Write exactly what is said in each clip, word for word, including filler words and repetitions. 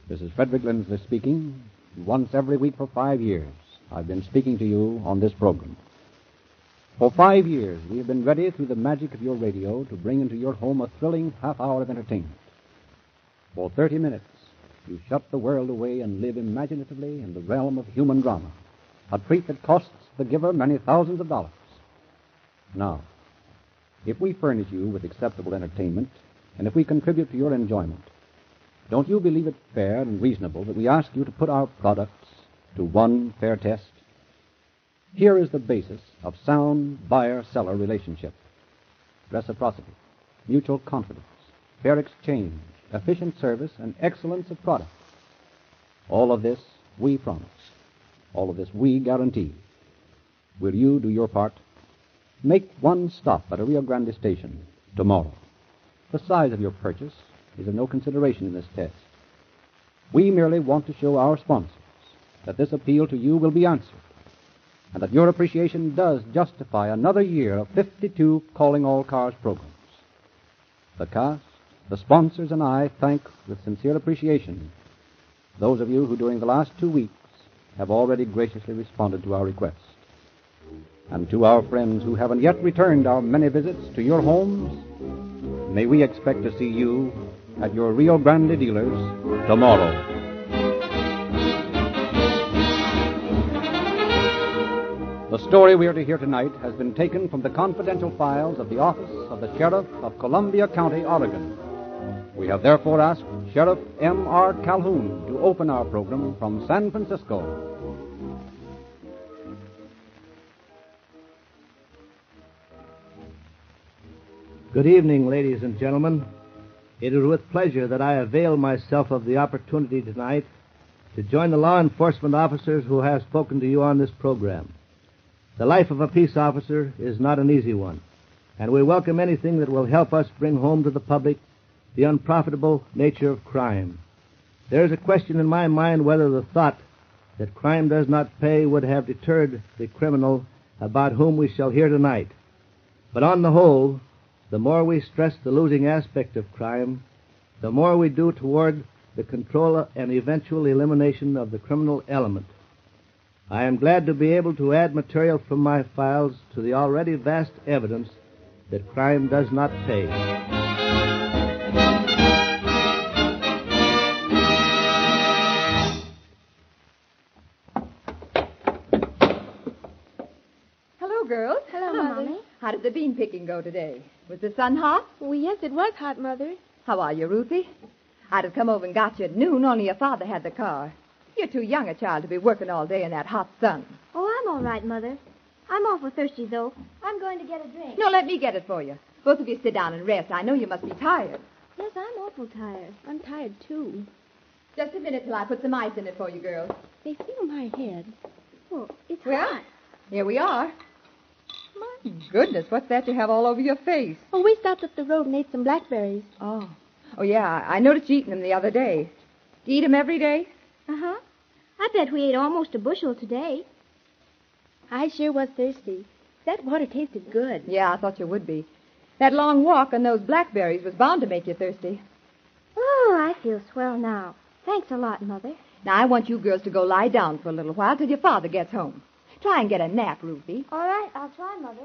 This is Frederick Lindsley speaking. Once every week for five years, I've been speaking to you on this program. For five years, we have been ready through the magic of your radio to bring into your home a thrilling half hour of entertainment. For thirty minutes, you shut the world away and live imaginatively in the realm of human drama, a treat that costs the giver many thousands of dollars. Now, if we furnish you with acceptable entertainment, and if we contribute to your enjoyment, don't you believe it fair and reasonable that we ask you to put our products to one fair test? Here is the basis of sound buyer-seller relationship: reciprocity, mutual confidence, fair exchange, efficient service, and excellence of product. All of this we promise. All of this we guarantee. Will you do your part? Make one stop at a Rio Grande station tomorrow. The size of your purchase is of no consideration in this test. We merely want to show our sponsors that this appeal to you will be answered, and that your appreciation does justify another year of fifty-two Calling All Cars programs. The cast, the sponsors, and I thank with sincere appreciation those of you who during the last two weeks have already graciously responded to our request. And to our friends who haven't yet returned our many visits to your homes, may we expect to see you at your Rio Grande dealers tomorrow. The story we are to hear tonight has been taken from the confidential files of the office of the Sheriff of Columbia County, Oregon. We have therefore asked Sheriff M R Calhoun to open our program from San Francisco. Good evening, ladies and gentlemen. It is with pleasure that I avail myself of the opportunity tonight to join the law enforcement officers who have spoken to you on this program. The life of a peace officer is not an easy one, and we welcome anything that will help us bring home to the public the unprofitable nature of crime. There is a question in my mind whether the thought that crime does not pay would have deterred the criminal about whom we shall hear tonight. But on the whole, the more we stress the losing aspect of crime, the more we do toward the control and eventual elimination of the criminal element. I am glad to be able to add material from my files to the already vast evidence that crime does not pay. Hello, girls. Hello, Mother. How did the bean picking go today? Was the sun hot? Well, yes, it was hot, Mother. How are you, Ruthie? I'd have come over and got you at noon, only your father had the car. You're too young a child to be working all day in that hot sun. Oh, I'm all right, Mother. I'm awful thirsty, though. I'm going to get a drink. No, let me get it for you. Both of you sit down and rest. I know you must be tired. Yes, I'm awful tired. I'm tired, too. Just a minute till I put some ice in it for you, girls. They feel my head. Oh, it's well, hot. Here we are. My goodness, what's that you have all over your face? Oh, we stopped up the road and ate some blackberries. Oh. Oh, yeah, I noticed you eating them the other day. Do you eat them every day? Uh-huh. I bet we ate almost a bushel today. I sure was thirsty. That water tasted good. Yeah, I thought you would be. That long walk on those blackberries was bound to make you thirsty. Oh, I feel swell now. Thanks a lot, Mother. Now, I want you girls to go lie down for a little while till your father gets home. Try and get a nap, Ruthie. All right, I'll try, Mother.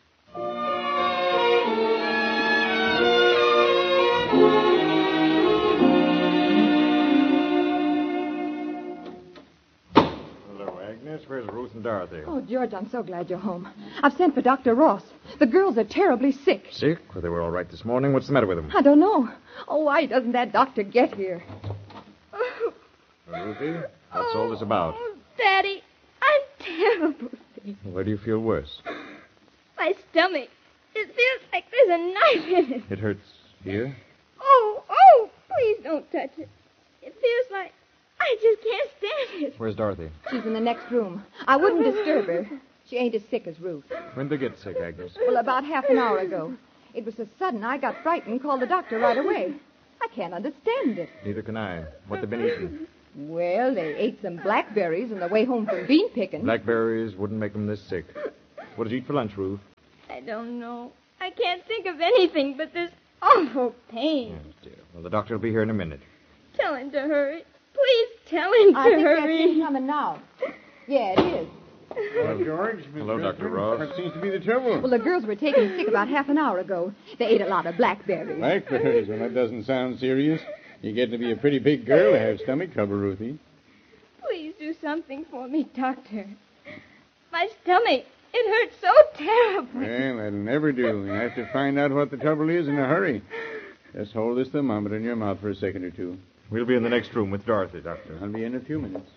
Hello, Agnes. Where's Ruth and Dorothy? Oh, George, I'm so glad you're home. I've sent for Doctor Ross. The girls are terribly sick. Sick? Well, they were all right this morning. What's the matter with them? I don't know. Oh, why doesn't that doctor get here? Well, Ruthie, what's all this about? Oh, Daddy, I'm terrible sick. Where do you feel worse? My stomach. It feels like there's a knife in it. It hurts here? Oh, oh, please don't touch it. It feels like I just can't stand it. Where's Dorothy? She's in the next room. I wouldn't disturb her. She ain't as sick as Ruth. When did they get sick, Agnes? Well, about half an hour ago. It was so sudden I got frightened and called the doctor right away. I can't understand it. Neither can I. What they've been eating? Well, they ate some blackberries on the way home from bean picking. Blackberries wouldn't make them this sick. What did you eat for lunch, Ruth? I don't know. I can't think of anything but this awful pain. Yes, dear. Well, the doctor will be here in a minute. Tell him to hurry. Please tell him to I think hurry. that's him coming now. Yeah, it is. Hello, George. Hello, Doctor Ross. What seems to be the trouble? Well, the girls were taken sick about half an hour ago. They ate a lot of blackberries. Blackberries? Well, that doesn't sound serious. You're getting to be a pretty big girl to have stomach trouble, Ruthie. Please do something for me, Doctor. My stomach, it hurts so terribly. Well, that'll never do. You have to find out what the trouble is in a hurry. Just hold this thermometer in your mouth for a second or two. We'll be in the next room with Dorothy, Doctor. I'll be in a few minutes.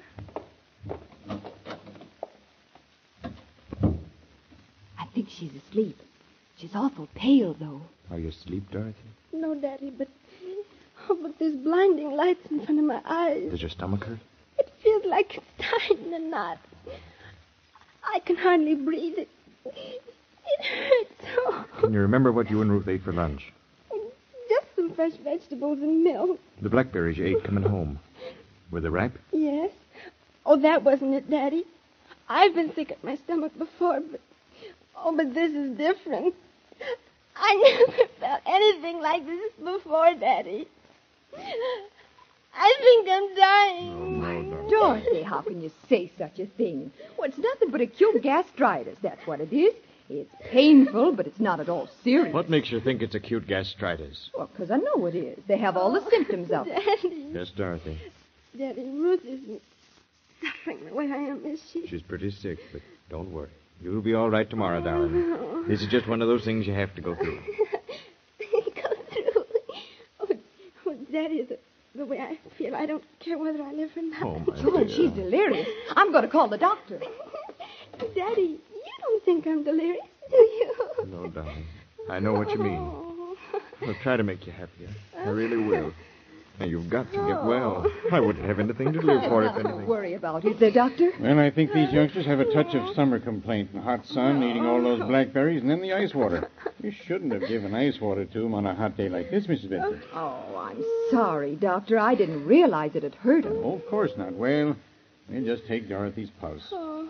I think she's asleep. She's awful pale, though. Are you asleep, Dorothy? No, Daddy, but... Oh, but there's blinding lights in front of my eyes. Does your stomach hurt? It feels like it's tied in a knot. I can hardly breathe. It, it hurts so. Can you remember what you and Ruth ate for lunch? Just some fresh vegetables and milk. The blackberries you ate coming home. Were they ripe? Yes. Oh, that wasn't it, Daddy. I've been sick at my stomach before, but... Oh, but this is different. I never felt anything like this before, Daddy. I think I'm dying. No, no, no. Dorothy, how can you say such a thing? Well, it's nothing but acute gastritis. That's what it is. It's painful, but it's not at all serious. What makes you think it's acute gastritis? Well, because I know it is. They have all the symptoms of it. Daddy. Yes, Dorothy. Daddy, Ruth isn't suffering the way I am, is she? She's pretty sick, but don't worry. You'll be all right tomorrow, darling. Oh. This is just one of those things you have to go through. Go through. Oh, oh, Daddy, the, the way I feel, I don't care whether I live or not. Oh, my George, dear. she's delirious. I'm going to call the doctor. Daddy, you don't think I'm delirious, do you? No, darling. I know what you mean. Oh. I'll try to make you happier. I really will. Now, you've got to get well. I wouldn't have anything to live for, if Nothing to anything. worry about, is there, Doctor? Well, I think these youngsters have a touch of summer complaint. The hot sun, eating all those blackberries, and then the ice water. You shouldn't have given ice water to them on a hot day like this, Missus Bedford. Oh, I'm sorry, Doctor. I didn't realize it had hurt him. Oh, of course not. Well, we'll just take Dorothy's pulse. Oh.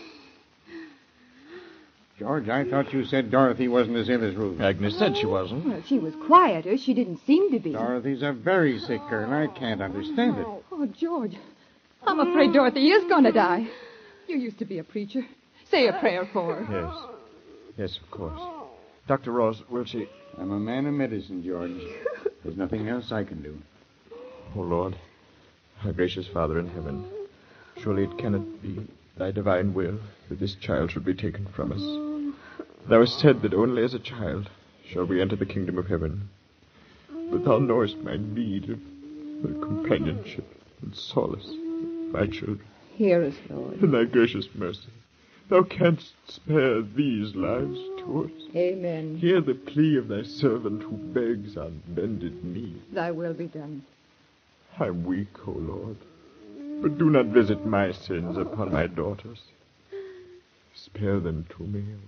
George, I thought you said Dorothy wasn't as ill as Ruth. Agnes said she wasn't. Well, she was quieter. She didn't seem to be. Dorothy's a very sick girl. I can't understand it. Oh, George. I'm afraid Dorothy is going to die. You used to be a preacher. Say a prayer for her. Yes. Yes, of course. Doctor Ross, will she... I'm a man of medicine, George. There's nothing else I can do. Oh, Lord, our gracious Father in heaven, surely it cannot be thy divine will that this child should be taken from us. Thou hast said that only as a child shall we enter the kingdom of heaven. But thou knowest my need of the companionship and solace of thy children. Hear us, Lord. In thy gracious mercy, thou canst spare these lives to us. Amen. Hear the plea of thy servant who begs on bended knee. Thy will be done. I'm weak, O Lord, but do not visit my sins upon my daughters. Spare them to me, O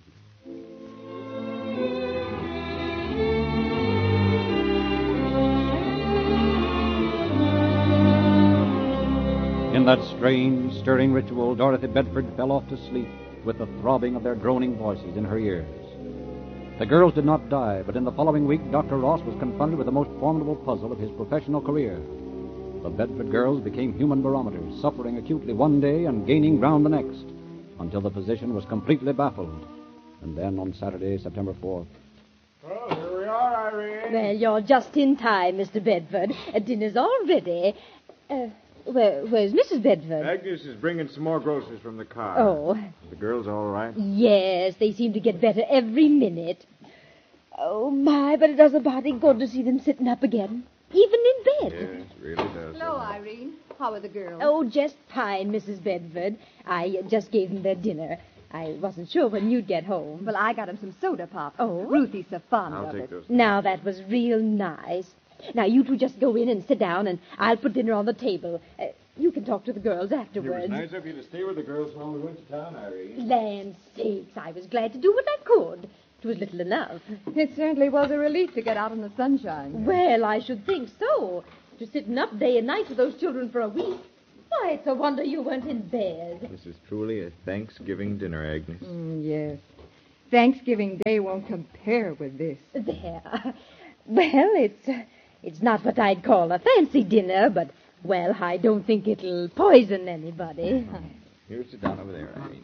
In that strange, stirring ritual, Dorothy Bedford fell off to sleep with the throbbing of their droning voices in her ears. The girls did not die, but in the following week, Doctor Ross was confronted with the most formidable puzzle of his professional career. The Bedford girls became human barometers, suffering acutely one day and gaining ground the next, until the physician was completely baffled. And then on Saturday, September fourth... Oh, here we are, Irene. Well, you're just in time, Mister Bedford. Uh, dinner's all ready. Uh, where, where's Missus Bedford? Agnes is bringing some more groceries from the car. Oh. The girls all right? Yes, they seem to get better every minute. Oh, my, but it does a body good to see them sitting up again, even in bed. Yes, it really does. Hello, Irene. How are the girls? Oh, just fine, Missus Bedford. I uh, just gave them their dinner. I wasn't sure when you'd get home. Well, I got them some soda pop. Oh? Ruthie's so fond I'll of take it. those. Now, that was real nice. Now, you two just go in and sit down, and I'll put dinner on the table. Uh, you can talk to the girls afterwards. It was nice of you to stay with the girls while we went to town, Irene. Land sakes, I was glad to do what I could. It was little enough. It certainly was a relief to get out in the sunshine. Well, I should think so. To sitting up day and night with those children for a week. Why, it's a wonder you weren't in bed. This is truly a Thanksgiving dinner, Agnes. Mm, yes. Thanksgiving Day won't compare with this. There. Well, it's uh, it's not what I'd call a fancy dinner, but Well, I don't think it'll poison anybody. You sit down over there, Annie.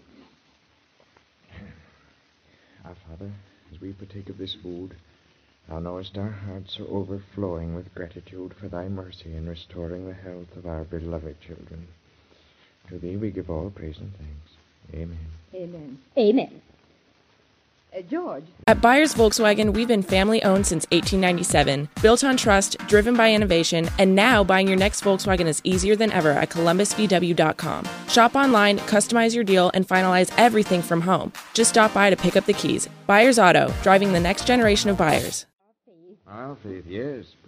Our Father, as we partake of this food, thou knowest our hearts are overflowing with gratitude for thy mercy in restoring the health of our beloved children. To thee we give all praise and thanks. Amen. Amen. Amen. Uh, George. At Byers Volkswagen, we've been family-owned since eighteen ninety-seven, built on trust, driven by innovation, and now buying your next Volkswagen is easier than ever at columbus v w dot com. Shop online, customize your deal, and finalize everything from home. Just stop by to pick up the keys. Byers Auto, driving the next generation of buyers. Well, Faith, yes.